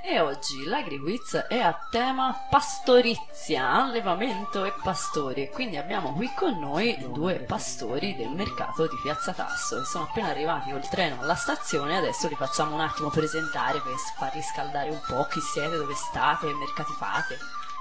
E oggi l'AgriQuiz è a tema pastorizia, allevamento e pastori, e quindi abbiamo qui con noi due pastori del mercato di Piazza Tasso che sono appena arrivati col treno alla stazione. Adesso li facciamo un attimo presentare per farli scaldare un po'. Chi siete, dove state, che mercati fate?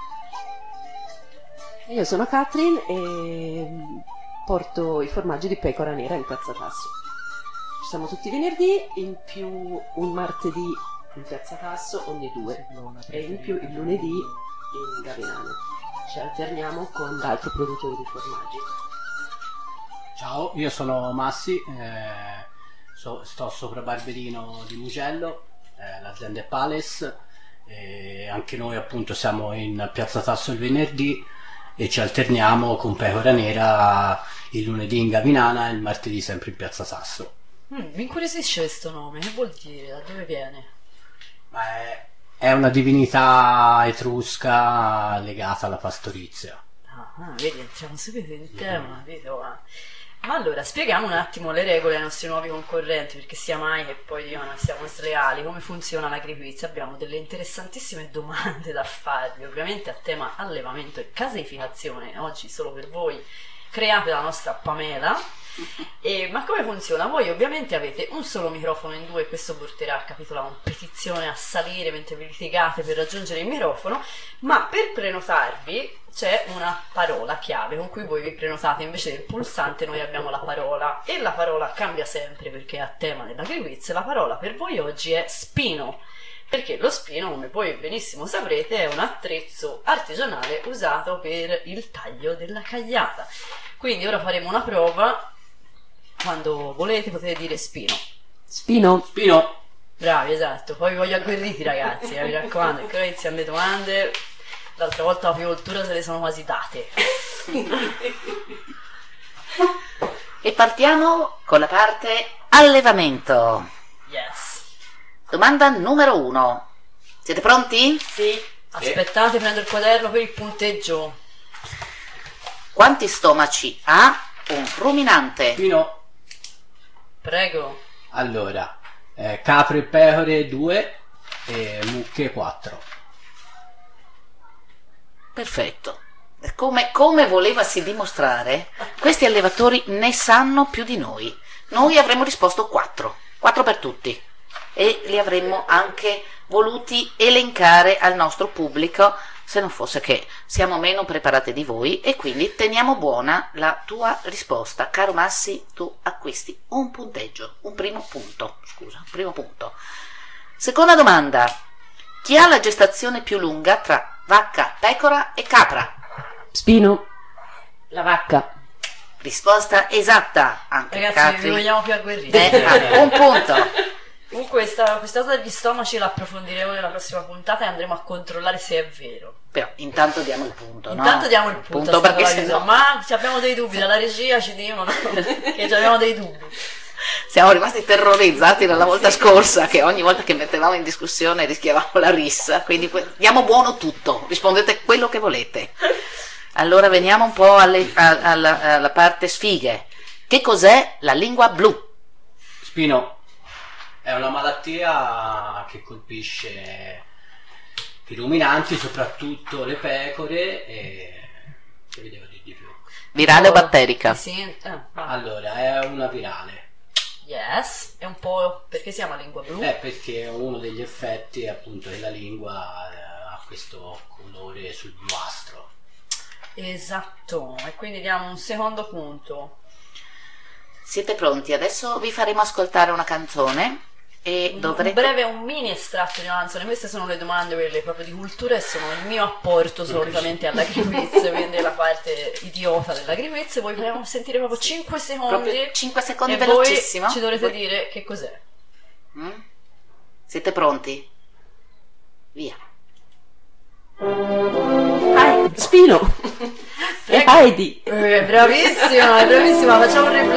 Io sono Katrin e porto i formaggi di pecora nera in Piazza Tasso. Ci siamo tutti i venerdì, in più un martedì in Piazza Tasso ogni 2 e in più il lunedì in Gavinano. Ci alterniamo con l'altro produttore di formaggi. Ciao, io sono Massi, sto sopra Barberino di Mugello, l'azienda è Palace, anche noi appunto siamo in Piazza Tasso il venerdì e ci alterniamo con pecora nera il lunedì in Gavinana e il martedì sempre in Piazza Tasso. Mi incuriosisce questo nome, che vuol dire? Da dove viene? Ma è una divinità etrusca legata alla pastorizia. Vedi, entriamo subito in tema, vedo. Ma allora, spieghiamo un attimo le regole ai nostri nuovi concorrenti, perché sia mai che poi dicano che siamo sleali. Come funziona l'AgriQuiz? Abbiamo delle interessantissime domande da farvi, ovviamente a tema allevamento e caseificazione, oggi solo per voi, create dalla nostra Pamela. Ma come funziona? Voi ovviamente avete un solo microfono in due, questo porterà a capito la competizione a salire mentre vi litigate per raggiungere il microfono, ma per prenotarvi c'è una parola chiave con cui voi vi prenotate. Invece del pulsante noi abbiamo la parola, e la parola cambia sempre perché è a tema dell'AgriQuiz. La parola per voi oggi è spino, perché lo spino, come voi benissimo saprete, è un attrezzo artigianale usato per il taglio della cagliata. Quindi ora faremo una prova. Quando volete potete dire spino. Spino. Spino. Bravi, esatto. Poi vi voglio agguerriti, ragazzi, mi raccomando, che ora iniziano le domande. L'altra volta la apicoltura se le sono quasi date. E partiamo con la parte allevamento. Yes. Domanda numero 1. Siete pronti? Sì. Aspettate, prendo il quaderno per il punteggio. Quanti stomaci ha un ruminante? Spino. Prego. Allora, capre e pecore 2 e mucche 4. Perfetto. Come volevasi dimostrare, questi allevatori ne sanno più di noi. Noi avremmo risposto 4 per tutti, e li avremmo anche voluti elencare al nostro pubblico, se non fosse che siamo meno preparate di voi, e quindi teniamo buona la tua risposta. Caro Massi, tu acquisti un punteggio, un primo punto. Seconda domanda. Chi ha la gestazione più lunga tra vacca, pecora e capra? Spino. La vacca. Risposta esatta. Anche Ragazzi, Katrin. vi vogliamo più agguerriti. Un punto. Comunque questa cosa degli stomaci la approfondiremo nella prossima puntata e andremo a controllare se è vero. Però intanto diamo il punto, no? Intanto diamo il punto perché sennò... Ma abbiamo dei dubbi, dalla regia ci dicono che abbiamo dei dubbi. Siamo rimasti terrorizzati dalla volta scorsa, che ogni volta che mettevamo in discussione rischiavamo la rissa, quindi diamo buono tutto, rispondete quello che volete. Allora veniamo un po' alla parte sfighe. Che cos'è la lingua blu? Spino. È una malattia che colpisce i ruminanti, soprattutto le pecore, e che vi devo dire di più? Virale o batterica? Allora, è una virale. Yes, è un po' perché si chiama lingua blu? Perché uno degli effetti è appunto che la lingua ha questo colore sul bluastro. Esatto, e quindi diamo un secondo punto. Siete pronti? Adesso vi faremo ascoltare una canzone. E dovrete... un mini estratto di una canzone. Queste sono le domande, quelle proprio di cultura, e sono il mio apporto solitamente all'AgriQuiz, quindi la parte idiota dell'AgriQuiz. Voi vogliamo sentire proprio 5 secondi, proprio 5 secondi, e velocissimo. voi ci dovrete dire che cos'è. Siete pronti? Via. Spino. E Heidi. Bravissima, facciamo un replay.